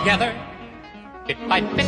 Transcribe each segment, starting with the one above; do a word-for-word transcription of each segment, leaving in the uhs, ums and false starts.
together, bit by bit.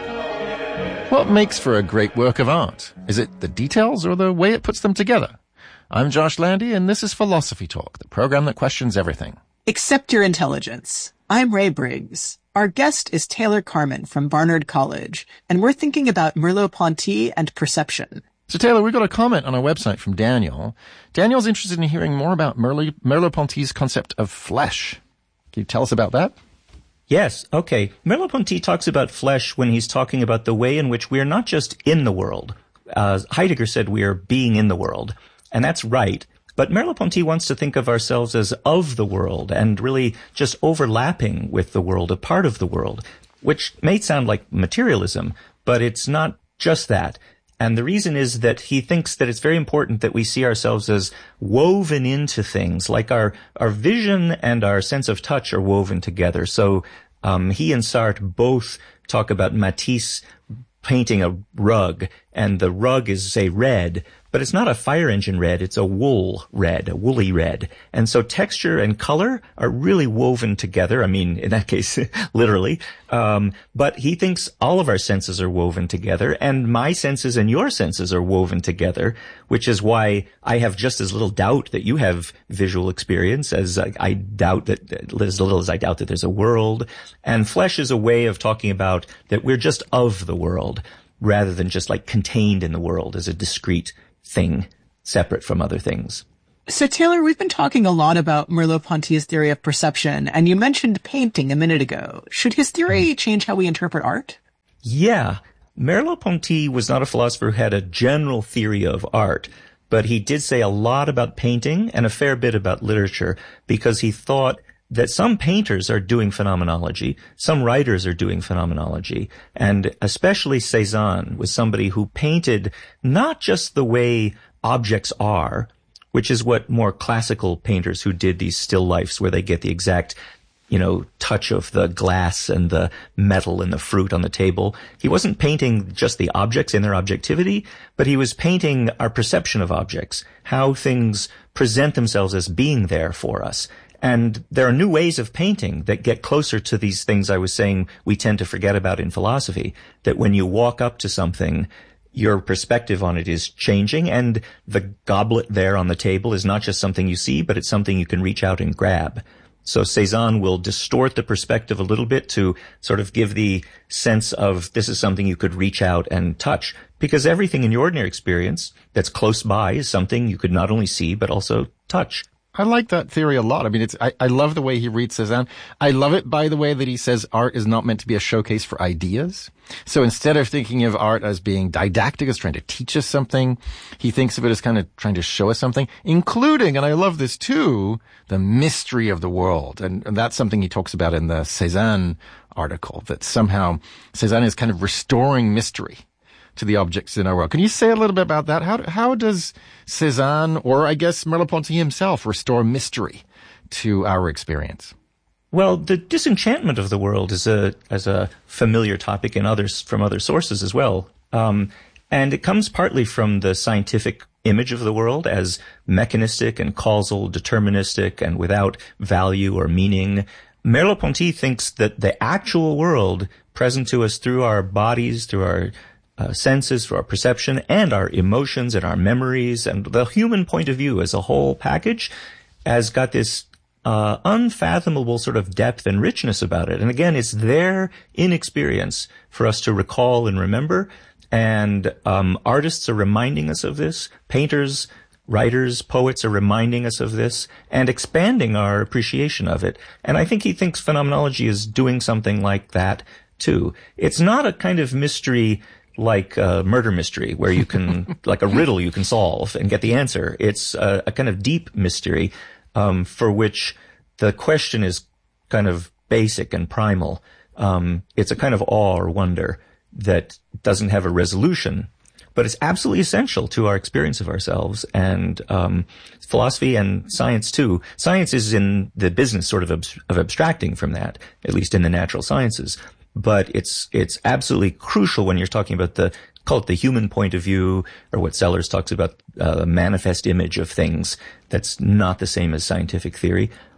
What makes for a great work of art? Is it the details or the way it puts them together? I'm Josh Landy, and this is Philosophy Talk, the program that questions everything. Except your intelligence. I'm Ray Briggs. Our guest is Taylor Carman from Barnard College, and we're thinking about Merleau-Ponty and perception. So, Taylor, we got a comment on our website from Daniel. Daniel's interested in hearing more about Merle- Merleau-Ponty's concept of flesh. Can you tell us about that? Yes, okay. Merleau-Ponty talks about flesh when he's talking about the way in which we are not just in the world. Uh, Heidegger said we are being in the world, and that's right. But Merleau-Ponty wants to think of ourselves as of the world and really just overlapping with the world, a part of the world, which may sound like materialism, but it's not just that. And the reason is that he thinks that it's very important that we see ourselves as woven into things, like our, our vision and our sense of touch are woven together. So um, he and Sartre both talk about Matisse painting a rug, and the rug is, say, red, but it's not a fire engine red, it's a wool red, a woolly red. And so texture and color are really woven together. I mean, in that case, literally. Um, but he thinks all of our senses are woven together, and my senses and your senses are woven together, which is why I have just as little doubt that you have visual experience as I, I doubt that, as little as I doubt that there's a world. And flesh is a way of talking about that we're just of the world, rather than just like contained in the world as a discrete thing separate from other things. So, Taylor, we've been talking a lot about Merleau-Ponty's theory of perception, and you mentioned painting a minute ago. Should his theory change how we interpret art? Yeah. Merleau-Ponty was not a philosopher who had a general theory of art, but he did say a lot about painting and a fair bit about literature, because he thought that some painters are doing phenomenology, some writers are doing phenomenology, and especially Cézanne was somebody who painted not just the way objects are, which is what more classical painters who did these still lifes where they get the exact, you know, touch of the glass and the metal and the fruit on the table. He wasn't painting just the objects in their objectivity, but he was painting our perception of objects, how things present themselves as being there for us. And there are new ways of painting that get closer to these things I was saying we tend to forget about in philosophy, that when you walk up to something, your perspective on it is changing, and the goblet there on the table is not just something you see, but it's something you can reach out and grab. So Cézanne will distort the perspective a little bit to sort of give the sense of this is something you could reach out and touch, because everything in your ordinary experience that's close by is something you could not only see, but also touch. I like that theory a lot. I mean, it's, I, I love the way he reads Cézanne. I love it, by the way, that he says art is not meant to be a showcase for ideas. So instead of thinking of art as being didactic, as trying to teach us something, he thinks of it as kind of trying to show us something, including, and I love this too, the mystery of the world. And, and that's something he talks about in the Cézanne article, that somehow Cézanne is kind of restoring mystery to the objects in our world. Can you say a little bit about that? How how does Cézanne, or I guess Merleau-Ponty himself, restore mystery to our experience? Well, the disenchantment of the world is a as a familiar topic in others from other sources as well, um, and it comes partly from the scientific image of the world as mechanistic and causal, deterministic, and without value or meaning. Merleau-Ponty thinks that the actual world present to us through our bodies, through our Uh, senses, through our perception, and our emotions and our memories, and the human point of view as a whole package has got this uh, unfathomable sort of depth and richness about it. And again, it's there in experience for us to recall and remember. And um, artists are reminding us of this. Painters, writers, poets are reminding us of this and expanding our appreciation of it. And I think he thinks phenomenology is doing something like that too. It's not a kind of mystery like a murder mystery where you can, like a riddle you can solve and get the answer. It's a, a kind of deep mystery, um, for which the question is kind of basic and primal. Um, it's a kind of awe or wonder that doesn't have a resolution, but it's absolutely essential to our experience of ourselves, and, um, philosophy and science too. Science is in the business sort of abs- of abstracting from that, at least in the natural sciences. But it's, it's absolutely crucial when you're talking about the, call it the human point of view, or what Sellers talks about, uh, manifest image of things. That's not the same as scientific theory.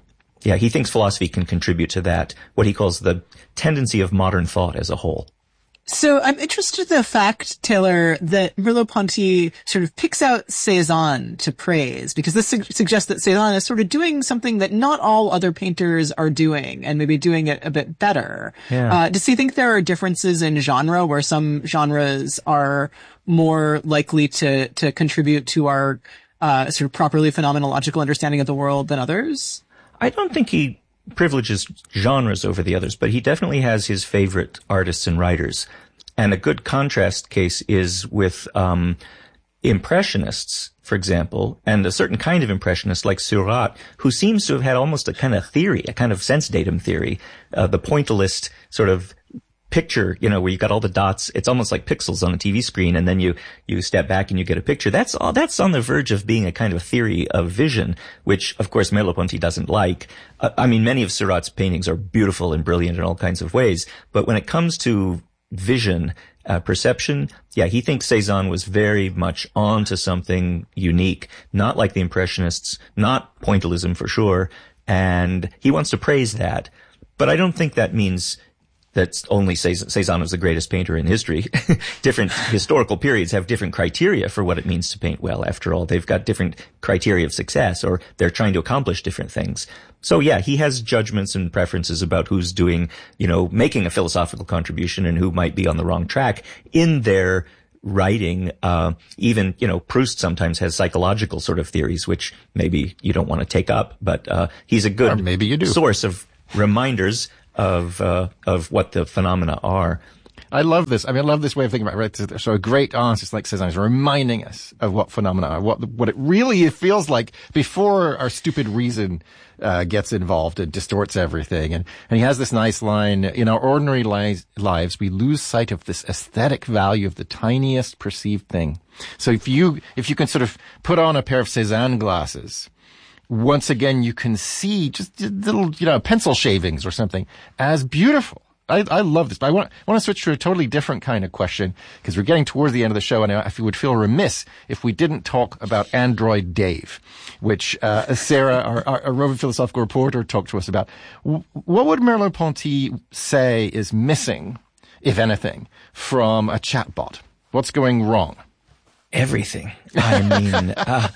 yeah, he thinks philosophy can contribute to that, what he calls the tendency of modern thought as a whole. So I'm interested in the fact, Taylor, that Merleau-Ponty sort of picks out Cézanne to praise, because this su- suggests that Cézanne is sort of doing something that not all other painters are doing, and maybe doing it a bit better. Yeah. Uh, does he think there are differences in genre, where some genres are more likely to, to contribute to our uh, sort of properly phenomenological understanding of the world than others? I don't think he privileges genres over the others, but he definitely has his favorite artists and writers. And a good contrast case is with um Impressionists, for example, and a certain kind of impressionist like Seurat, who seems to have had almost a kind of theory, a kind of sense datum theory, uh, the pointillist sort of picture, you know, where you got all the dots. It's almost like pixels on a T V screen, and then you you step back and you get a picture. That's all. That's on the verge of being a kind of theory of vision, which, of course, Merleau-Ponty doesn't like. Uh, I mean, many of Seurat's paintings are beautiful and brilliant in all kinds of ways, but when it comes to vision, uh, perception, yeah, he thinks Cézanne was very much onto something unique, not like the Impressionists, not pointillism for sure, and he wants to praise that. But I don't think that means that only Cézanne was the greatest painter in history. Different historical periods have different criteria for what it means to paint well. After all, they've got different criteria of success, or they're trying to accomplish different things. So yeah, he has judgments and preferences about who's doing, you know, making a philosophical contribution and who might be on the wrong track in their writing. Uh, even, you know, Proust sometimes has psychological sort of theories, which maybe you don't want to take up, but, uh, he's a good or maybe you do. source of reminders of uh, of what the phenomena are. I love this. I mean, I love this way of thinking about it. Right? So a great artist like Cézanne is reminding us of what phenomena are, what what it really feels like before our stupid reason uh, gets involved and distorts everything. And and he has this nice line: in our ordinary lives, lives, we lose sight of this aesthetic value of the tiniest perceived thing. So if you if you can sort of put on a pair of Cézanne glasses, once again, you can see just little, you know, pencil shavings or something as beautiful. I, I love this, but I want, I want to switch to a totally different kind of question, because we're getting towards the end of the show, and I, I would feel remiss if we didn't talk about Android Dave, which uh, Sarah, our, our, our roving philosophical reporter, talked to us about. What would Merleau-Ponty say is missing, if anything, from a chatbot? What's going wrong? Everything. I mean, uh,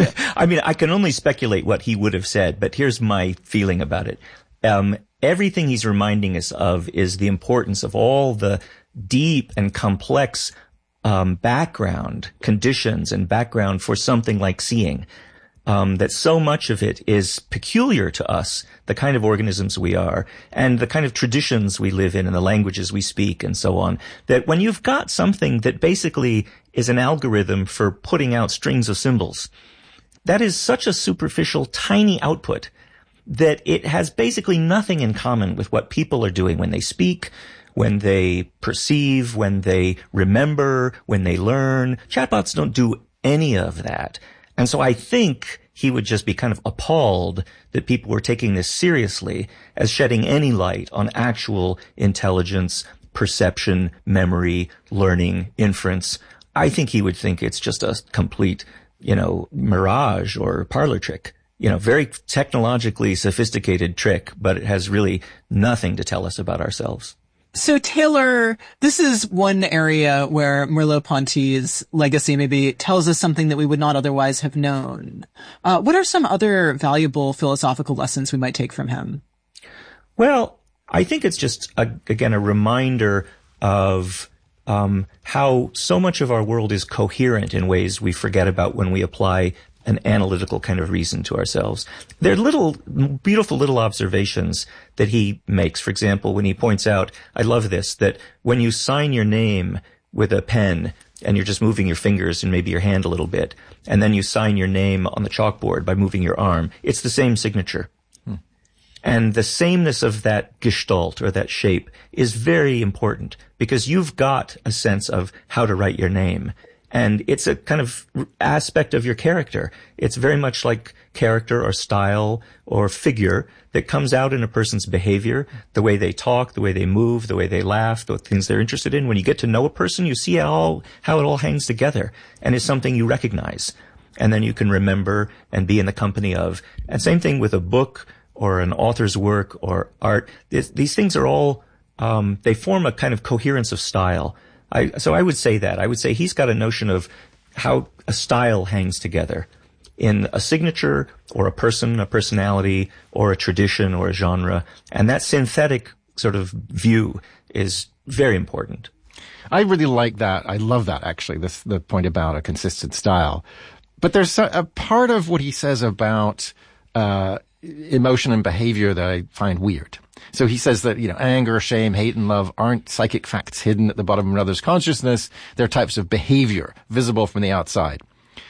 I mean, I can only speculate what he would have said, but here's my feeling about it. Um, everything he's reminding us of is the importance of all the deep and complex um, background conditions and background for something like seeing. Um, that so much of it is peculiar to us, the kind of organisms we are, and the kind of traditions we live in and the languages we speak and so on, that when you've got something that basically is an algorithm for putting out strings of symbols, that is such a superficial, tiny output that it has basically nothing in common with what people are doing when they speak, when they perceive, when they remember, when they learn. Chatbots don't do any of that. And so I think he would just be kind of appalled that people were taking this seriously as shedding any light on actual intelligence, perception, memory, learning, inference. I think he would think it's just a complete, you know, mirage or parlor trick. You know, very technologically sophisticated trick, but it has really nothing to tell us about ourselves. So Taylor, this is one area where Merleau-Ponty's legacy maybe tells us something that we would not otherwise have known. Uh, what are some other valuable philosophical lessons we might take from him? Well, I think it's just, a, again, a reminder of um, how so much of our world is coherent in ways we forget about when we apply an analytical kind of reason to ourselves. There are little, beautiful little observations that he makes. For example, when he points out, I love this, that when you sign your name with a pen and you're just moving your fingers and maybe your hand a little bit, and then you sign your name on the chalkboard by moving your arm, it's the same signature. Hmm. And the sameness of that gestalt or that shape is very important, because you've got a sense of how to write your name. And it's a kind of aspect of your character. It's very much like character or style or figure that comes out in a person's behavior, the way they talk, the way they move, the way they laugh, the things they're interested in. When you get to know a person, you see how, how it all hangs together, and it's something you recognize. And then you can remember and be in the company of. And same thing with a book or an author's work or art, this, these things are all, um, they form a kind of coherence of style. I, so I would say that. I would say he's got a notion of how a style hangs together in a signature or a person, a personality, or a tradition or a genre. And that synthetic sort of view is very important. I really like that. I love that, actually, this, the point about a consistent style. But there's a, a part of what he says about uh emotion and behavior that I find weird. So he says that, you know, anger, shame, hate, and love aren't psychic facts hidden at the bottom of another's consciousness. They're types of behavior visible from the outside.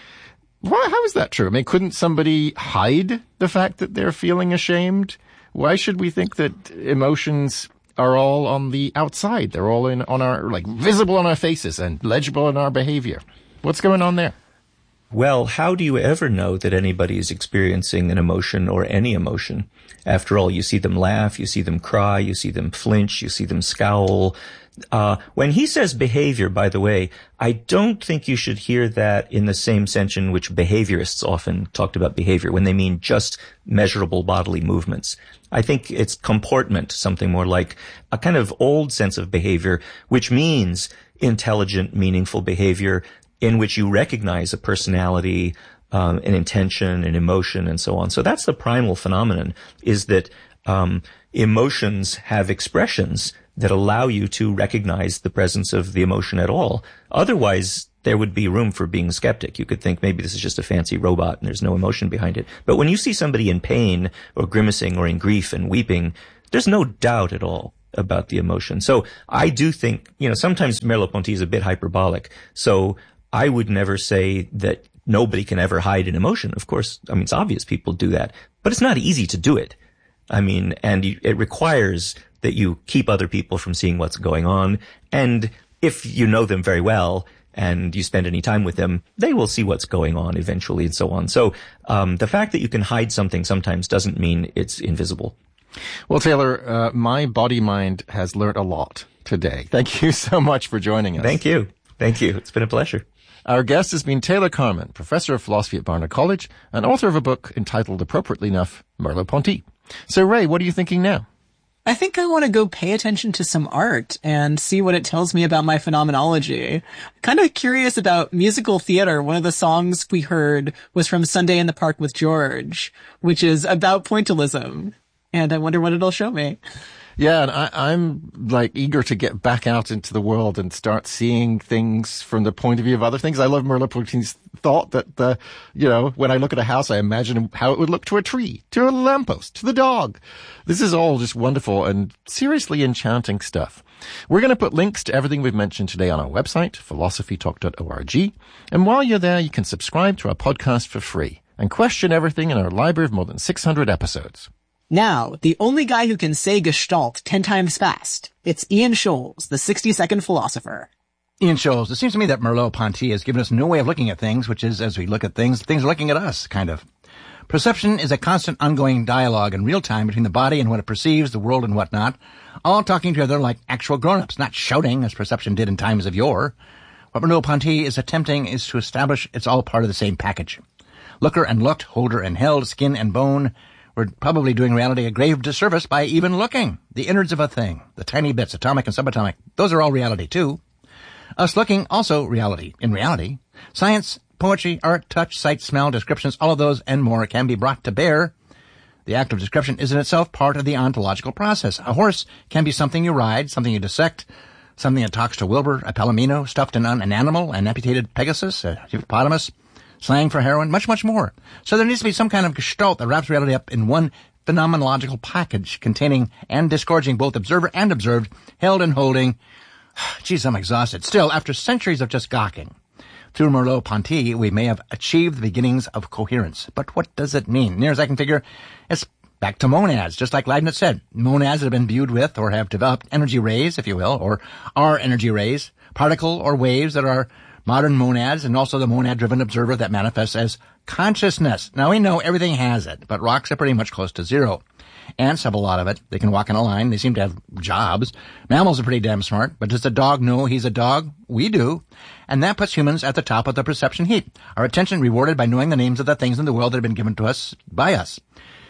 Why, how is that true? I mean, couldn't somebody hide the fact that they're feeling ashamed? Why should we think that emotions are all on the outside? They're all in on our, like, visible on our faces and legible in our behavior. What's going on there? Well, how do you ever know that anybody is experiencing an emotion or any emotion? After all, you see them laugh, you see them cry, you see them flinch, you see them scowl. Uh, when he says behavior, by the way, I don't think you should hear that in the same sense in which behaviorists often talked about behavior, when they mean just measurable bodily movements. I think it's comportment, something more like a kind of old sense of behavior, which means intelligent, meaningful behavior in which you recognize a personality, um, an intention, an emotion, and so on. So that's the primal phenomenon, is that um, emotions have expressions that allow you to recognize the presence of the emotion at all. Otherwise, there would be room for being a skeptic. You could think maybe this is just a fancy robot and there's no emotion behind it. But when you see somebody in pain or grimacing or in grief and weeping, there's no doubt at all about the emotion. So I do think, you know, sometimes Merleau-Ponty is a bit hyperbolic. So I would never say that nobody can ever hide an emotion. Of course, I mean, it's obvious people do that, but it's not easy to do it. I mean, and you, it requires that you keep other people from seeing what's going on. And if you know them very well and you spend any time with them, they will see what's going on eventually and so on. So um, the fact that you can hide something sometimes doesn't mean it's invisible. Well, Taylor, uh, my body mind has learned a lot today. Thank you so much for joining us. Thank you. Thank you. It's been a pleasure. Our guest has been Taylor Carman, professor of philosophy at Barnard College and author of a book entitled, appropriately enough, Merleau-Ponty. So, Ray, what are you thinking now? I think I want to go pay attention to some art and see what it tells me about my phenomenology. Kind of curious about musical theater. One of the songs we heard was from Sunday in the Park with George, which is about pointillism. And I wonder what it'll show me. Yeah, and I, I'm like eager to get back out into the world and start seeing things from the point of view of other things. I love Merleau-Ponty's thought that the, you know, when I look at a house, I imagine how it would look to a tree, to a lamppost, to the dog. This is all just wonderful and seriously enchanting stuff. We're going to put links to everything we've mentioned today on our website, philosophy talk dot org. And while you're there, you can subscribe to our podcast for free and question everything in our library of more than six hundred episodes. Now, the only guy who can say Gestalt ten times fast. It's Ian Scholes, the sixty-second philosopher. Ian Scholes, it seems to me that Merleau-Ponty has given us a new way of looking at things, which is, as we look at things, things are looking at us, kind of. Perception is a constant ongoing dialogue in real time between the body and what it perceives, the world and whatnot, all talking together like actual grown-ups, not shouting as perception did in times of yore. What Merleau-Ponty is attempting is to establish it's all part of the same package. Looker and looked, holder and held, skin and bone. We're probably doing reality a grave disservice by even looking. The innards of a thing, the tiny bits, atomic and subatomic, those are all reality too. Us looking, also reality. In reality, science, poetry, art, touch, sight, smell, descriptions, all of those and more can be brought to bear. The act of description is in itself part of the ontological process. A horse can be something you ride, something you dissect, something that talks to Wilbur, a palomino, stuffed in an animal, an amputated Pegasus, a hippopotamus, slang for heroin, much, much more. So there needs to be some kind of gestalt that wraps reality up in one phenomenological package containing and disgorging both observer and observed, held and holding. Geez, I'm exhausted. Still, after centuries of just gawking, through Merleau-Ponty, we may have achieved the beginnings of coherence. But what does it mean? Near as I can figure, it's back to monads, just like Leibniz said. Monads that have been imbued with or have developed energy rays, if you will, or are energy rays, particle or waves that are modern monads, and also the monad-driven observer that manifests as consciousness. Now, we know everything has it, but rocks are pretty much close to zero. Ants have a lot of it. They can walk in a line. They seem to have jobs. Mammals are pretty damn smart, but does the dog know he's a dog? We do. And that puts humans at the top of the perception heap. Our attention rewarded by knowing the names of the things in the world that have been given to us by us.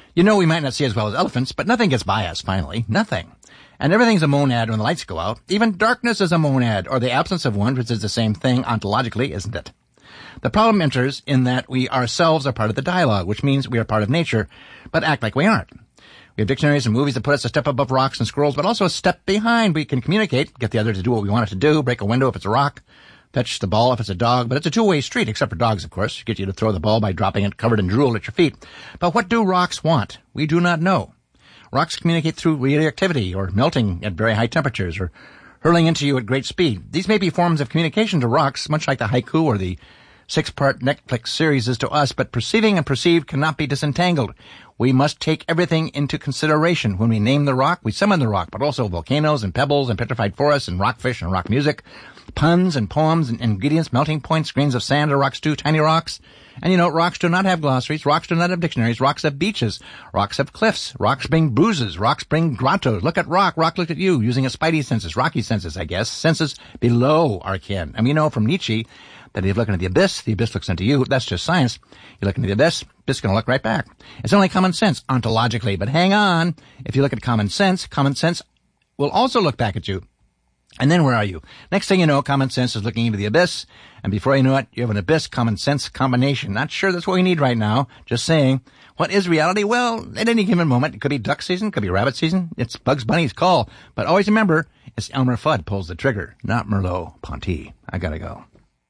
You know we might not see as well as elephants, but nothing gets by us, finally. Nothing. And everything's a monad when the lights go out. Even darkness is a monad, or the absence of one, which is the same thing ontologically, isn't it? The problem enters in that we ourselves are part of the dialogue, which means we are part of nature, but act like we aren't. We have dictionaries and movies that put us a step above rocks and squirrels, but also a step behind. We can communicate, get the other to do what we want it to do, break a window if it's a rock, fetch the ball if it's a dog, but it's a two-way street, except for dogs, of course. Get you to throw the ball by dropping it covered in drool at your feet. But what do rocks want? We do not know. Rocks communicate through radioactivity, or melting at very high temperatures, or hurling into you at great speed. These may be forms of communication to rocks, much like the haiku or the six-part Netflix series is to us, but perceiving and perceived cannot be disentangled. We must take everything into consideration. When we name the rock, we summon the rock, but also volcanoes and pebbles and petrified forests and rockfish and rock music, puns and poems and ingredients, melting points, grains of sand or rocks too, tiny rocks. And you know, rocks do not have glossaries, rocks do not have dictionaries, rocks have beaches, rocks have cliffs, rocks bring bruises, rocks bring grottos. Look at rock, rock looked at you, using a spidey senses, rocky senses, I guess, senses below our kin. And we know from Nietzsche that if you look into the abyss, the abyss looks into you. That's just science. You look into the abyss, abyss is going to look right back. It's only common sense, ontologically. But hang on. If you look at common sense, common sense will also look back at you. And then where are you? Next thing you know, common sense is looking into the abyss. And before you know it, you have an abyss common sense combination. Not sure that's what we need right now. Just saying. What is reality? Well, at any given moment, it could be duck season, it could be rabbit season. It's Bugs Bunny's call. But always remember, it's Elmer Fudd pulls the trigger, not Merleau-Ponty. I gotta go.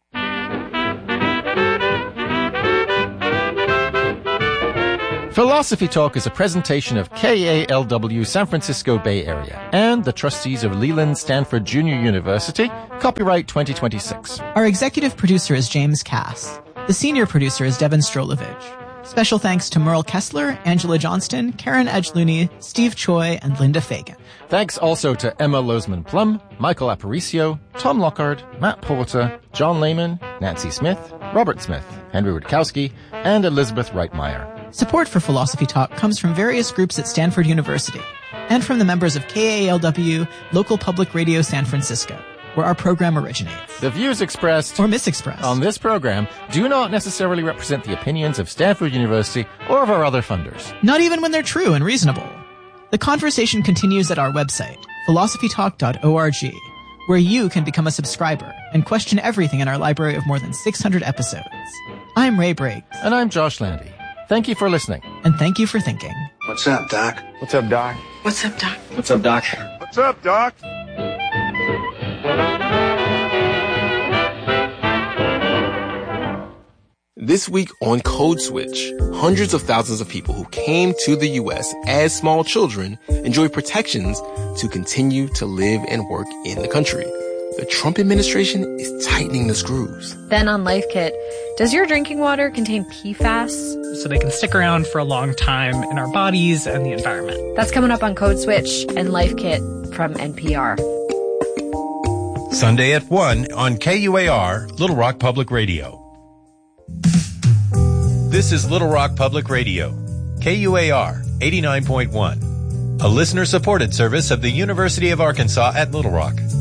Philosophy Talk is a presentation of K A L W San Francisco Bay Area and the trustees of Leland Stanford Junior University, copyright twenty twenty-six. Our executive producer is James Cass. The senior producer is Devin Strolovich. Special thanks to Merle Kessler, Angela Johnston, Karen Edge-Looney, Steve Choi, and Linda Fagan. Thanks also to Emma Lozman-Plum, Michael Aparicio, Tom Lockhart, Matt Porter, John Lehman, Nancy Smith, Robert Smith, Henry Rutkowski, and Elizabeth Reitmeyer. Support for Philosophy Talk comes from various groups at Stanford University and from the members of K A L W, Local Public Radio San Francisco, where our program originates. The views expressed or misexpressed on this program do not necessarily represent the opinions of Stanford University or of our other funders. Not even when they're true and reasonable. The conversation continues at our website, philosophy talk dot org, where you can become a subscriber and question everything in our library of more than six hundred episodes. I'm Ray Briggs. And I'm Josh Landy. Thank you for listening. And thank you for thinking. What's up, Doc? What's up, Doc? What's up, Doc? What's up, Doc? What's up, Doc? This week on Code Switch, hundreds of thousands of people who came to the U S as small children enjoy protections to continue to live and work in the country. The Trump administration is tightening the screws. Then on Life Kit, does your drinking water contain P FAS? So they can stick around for a long time in our bodies and the environment. That's coming up on Code Switch and Life Kit from N P R. Sunday at one on K U A R, Little Rock Public Radio. This is Little Rock Public Radio, K U A R eighty-nine point one, a listener-supported service of the University of Arkansas at Little Rock.